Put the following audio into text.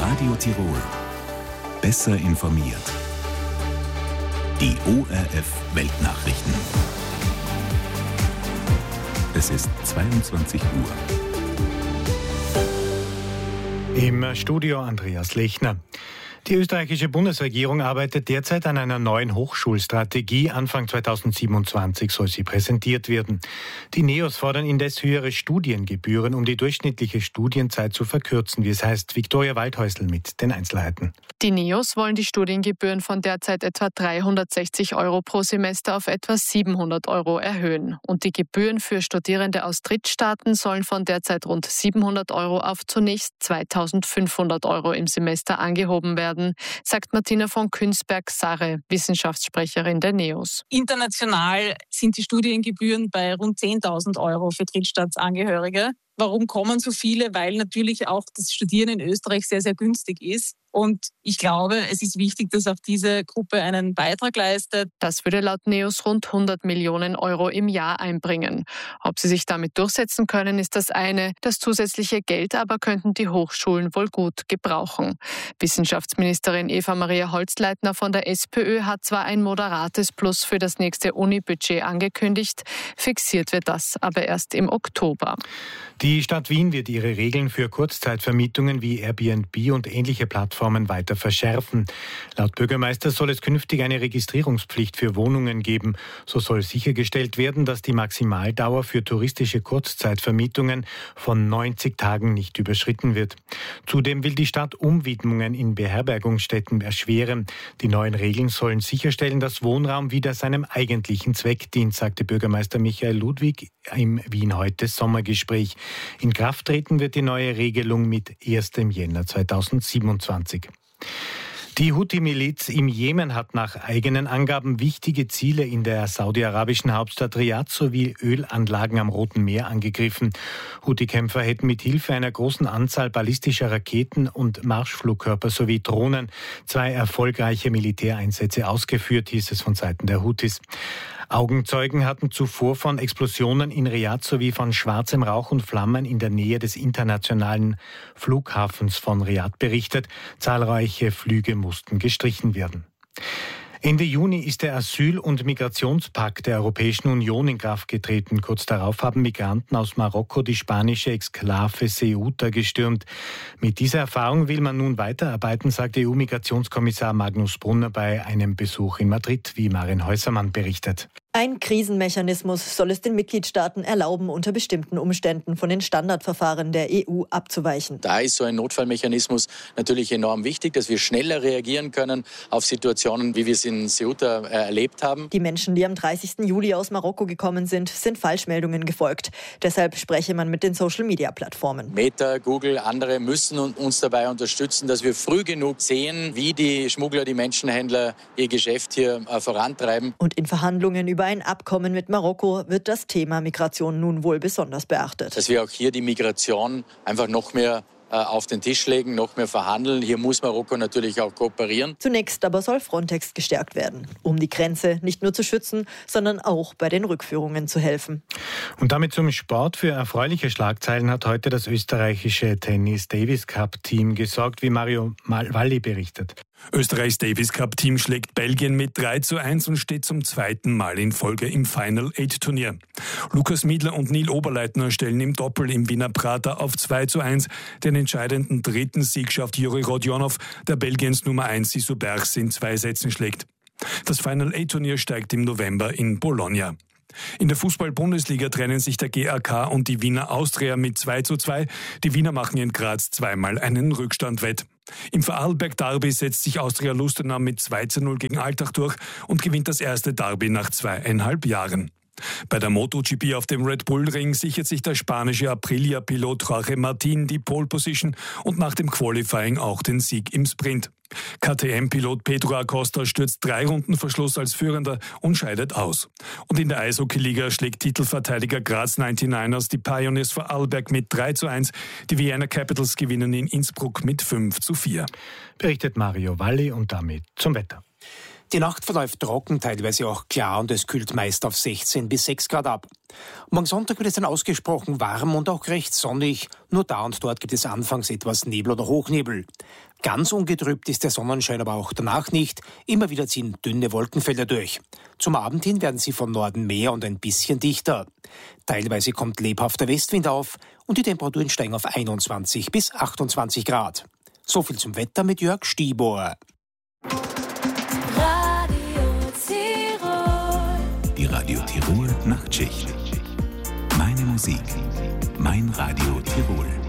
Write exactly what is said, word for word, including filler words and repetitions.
Radio Tirol. Besser informiert. Die O R F Weltnachrichten. Es ist zweiundzwanzig Uhr. Im Studio Andreas Lechner. Die österreichische Bundesregierung arbeitet derzeit an einer neuen Hochschulstrategie. Anfang zweitausendsiebenundzwanzig soll sie präsentiert werden. Die NEOS fordern indes höhere Studiengebühren, um die durchschnittliche Studienzeit zu verkürzen, wie es heißt. Viktoria Waldhäusl mit den Einzelheiten. Die NEOS wollen die Studiengebühren von derzeit etwa dreihundertsechzig Euro pro Semester auf etwa siebenhundert Euro erhöhen. Und die Gebühren für Studierende aus Drittstaaten sollen von derzeit rund siebenhundert Euro auf zunächst zweitausendfünfhundert Euro im Semester angehoben werden, sagt Martina von Künzberg-Sarre, Wissenschaftssprecherin der NEOS. International sind die Studiengebühren bei rund zehntausend Euro für Drittstaatsangehörige. Warum kommen so viele? Weil natürlich auch das Studieren in Österreich sehr, sehr günstig ist. Und ich glaube, es ist wichtig, dass auch diese Gruppe einen Beitrag leistet. Das würde laut NEOS rund hundert Millionen Euro im Jahr einbringen. Ob sie sich damit durchsetzen können, ist das eine. Das zusätzliche Geld aber könnten die Hochschulen wohl gut gebrauchen. Wissenschaftsministerin Eva-Maria Holzleitner von der SPÖ hat zwar ein moderates Plus für das nächste Uni-Budget angekündigt, fixiert wird das aber erst im Oktober. Die Stadt Wien wird ihre Regeln für Kurzzeitvermietungen wie Airbnb und ähnliche Plattformen weiter verschärfen. Laut Bürgermeister soll es künftig eine Registrierungspflicht für Wohnungen geben. So soll sichergestellt werden, dass die Maximaldauer für touristische Kurzzeitvermietungen von neunzig Tagen nicht überschritten wird. Zudem will die Stadt Umwidmungen in Beherbergungsstätten erschweren. Die neuen Regeln sollen sicherstellen, dass Wohnraum wieder seinem eigentlichen Zweck dient, sagte Bürgermeister Michael Ludwig im Wien heute Sommergespräch. In Kraft treten wird die neue Regelung mit ersten Jänner zweitausendsiebenundzwanzig. Die Houthi-Miliz im Jemen hat nach eigenen Angaben wichtige Ziele in der saudi-arabischen Hauptstadt Riad sowie Ölanlagen am Roten Meer angegriffen. Houthi-Kämpfer hätten mit Hilfe einer großen Anzahl ballistischer Raketen und Marschflugkörper sowie Drohnen zwei erfolgreiche Militäreinsätze ausgeführt, hieß es von Seiten der Houthis. Augenzeugen hatten zuvor von Explosionen in Riad sowie von schwarzem Rauch und Flammen in der Nähe des internationalen Flughafens von Riad berichtet. Zahlreiche Flüge mussten gestrichen werden. Ende Juni ist der Asyl- und Migrationspakt der Europäischen Union in Kraft getreten. Kurz darauf haben Migranten aus Marokko die spanische Exklave Ceuta gestürmt. Mit dieser Erfahrung will man nun weiterarbeiten, sagt E U-Migrationskommissar Magnus Brunner bei einem Besuch in Madrid, wie Maren Häusermann berichtet. Ein Krisenmechanismus soll es den Mitgliedstaaten erlauben, unter bestimmten Umständen von den Standardverfahren der E U abzuweichen. Da ist so ein Notfallmechanismus natürlich enorm wichtig, dass wir schneller reagieren können auf Situationen, wie wir es in Ceuta erlebt haben. Die Menschen, die am dreißigsten Juli aus Marokko gekommen sind, sind Falschmeldungen gefolgt. Deshalb spreche man mit den Social-Media-Plattformen. Meta, Google, andere müssen uns dabei unterstützen, dass wir früh genug sehen, wie die Schmuggler, die Menschenhändler ihr Geschäft hier vorantreiben. Und in Verhandlungen über ein Abkommen mit Marokko wird das Thema Migration nun wohl besonders beachtet. Dass wir auch hier die Migration einfach noch mehr äh, auf den Tisch legen, noch mehr verhandeln. Hier muss Marokko natürlich auch kooperieren. Zunächst aber soll Frontex gestärkt werden, um die Grenze nicht nur zu schützen, sondern auch bei den Rückführungen zu helfen. Und damit zum Sport. Für erfreuliche Schlagzeilen hat heute das österreichische Tennis-Davis-Cup-Team gesorgt, wie Mario Valli berichtet. Österreichs Davis Cup Team schlägt Belgien mit drei zu eins und steht zum zweiten Mal in Folge im Final Eight Turnier. Lukas Miedler und Neil Oberleitner stellen im Doppel im Wiener Prater auf zwei zu eins. Den entscheidenden dritten Sieg schafft Juri Rodionov, der Belgiens Nummer eins Sissou Bergs in zwei Sätzen schlägt. Das Final Eight Turnier steigt im November in Bologna. In der Fußball-Bundesliga trennen sich der G A K und die Wiener Austria mit zwei zu zwei. Die Wiener machen in Graz zweimal einen Rückstand wett. Im Vorarlberg-Derby setzt sich Austria Lustenau mit zwei zu null gegen Altach durch und gewinnt das erste Derby nach zweieinhalb Jahren. Bei der MotoGP auf dem Red Bull Ring sichert sich der spanische Aprilia-Pilot Jorge Martin die Pole Position und nach dem Qualifying auch den Sieg im Sprint. K T M-Pilot Pedro Acosta stürzt drei Runden vor Schluss als Führender und scheidet aus. Und in der Eishockey-Liga schlägt Titelverteidiger Graz neunundneunzigers die Pioneers Vorarlberg mit drei zu eins. Die Vienna Capitals gewinnen in Innsbruck mit fünf zu vier. Berichtet Mario Valli und damit zum Wetter. Die Nacht verläuft trocken, teilweise auch klar und es kühlt meist auf sechzehn bis sechs Grad ab. Morgen Sonntag wird es dann ausgesprochen warm und auch recht sonnig. Nur da und dort gibt es anfangs etwas Nebel oder Hochnebel. Ganz ungetrübt ist der Sonnenschein aber auch danach nicht. Immer wieder ziehen dünne Wolkenfelder durch. Zum Abend hin werden sie von Norden mehr und ein bisschen dichter. Teilweise kommt lebhafter Westwind auf und die Temperaturen steigen auf einundzwanzig bis achtundzwanzig Grad. So viel zum Wetter mit Jörg Stieber. Die Radio Tirol Nachtschicht. Meine Musik, mein Radio Tirol.